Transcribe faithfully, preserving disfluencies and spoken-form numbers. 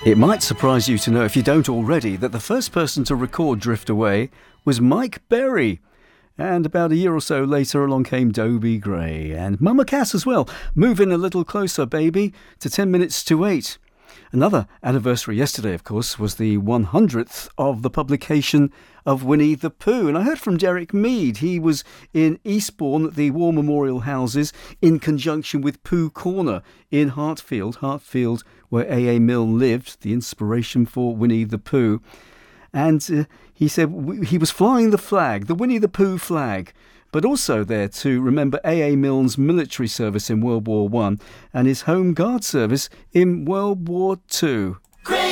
It might surprise you to know, if you don't already, that the first person to record Drift Away was Mike Berry. And about a year or so later, along came Dobie Gray and Mama Cass as well. Move in a little closer, baby, to ten minutes to eight. Another anniversary yesterday, of course, was the one hundredth of the publication of Winnie the Pooh. And I heard from Derek Mead. He was in Eastbourne at the War Memorial Houses in conjunction with Pooh Corner in Hartfield. Hartfield, where A A Milne lived, the inspiration for Winnie the Pooh. And uh, he said w- he was flying the flag, the Winnie the Pooh flag, but also there to remember A A Milne's military service in World War One and his Home Guard service in World War Two.